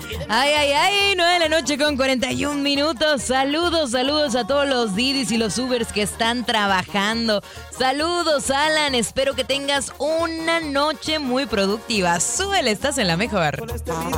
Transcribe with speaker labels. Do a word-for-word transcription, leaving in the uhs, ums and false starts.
Speaker 1: Ay, ay, ay, nueve de la noche con cuarenta y un minutos. Saludos, saludos a todos los Didis y los Ubers que están trabajando. Saludos, Alan. Espero que tengas una noche muy productiva. Súbele, estás en la mejor.